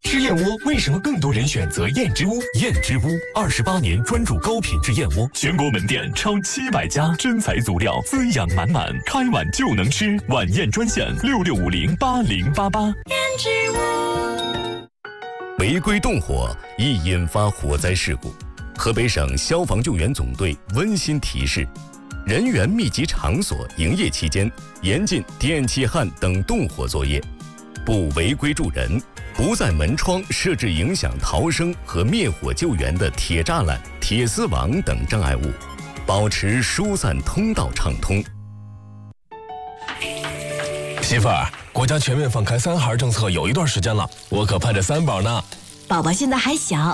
吃燕窝为什么更多人选择燕之屋？ 燕之屋28年专注高品质燕窝，全国门店超700家，真材足料，滋养满满，开碗就能吃。晚宴专线66508088。 燕之屋。 违规动火易引发火灾事故。河北省消防救援总队温馨提示：人员密集场所营业期间，严禁电气焊等动火作业，不违规助人，不在门窗设置影响逃生和灭火救援的铁栅栏、铁丝网等障碍物，保持疏散通道畅通。 媳妇儿，国家全面放开3孩政策有一段时间了，我可盼着3宝呢。 宝宝现在还小，